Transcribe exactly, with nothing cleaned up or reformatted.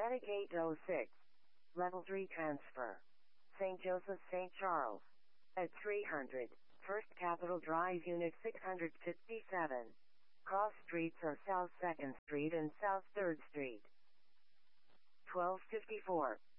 Attic eight oh six. Level three transfer. Saint Joseph Saint Charles. At three hundred. First Capitol Drive Unit six hundred fifty-seven. Cross streets are South second Street and South third Street. twelve fifty-four.